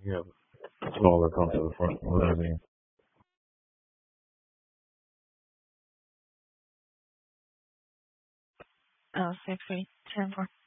You have a smaller come to the front. What I mean. Oh, 6, 3, 10, 4.